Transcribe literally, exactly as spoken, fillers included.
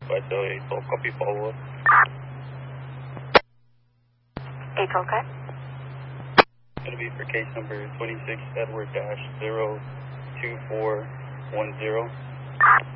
five zero eight twelve, copy follow up. eight twelve, okay. It's going to be for case number twenty-six Edward dash zero two four one zero.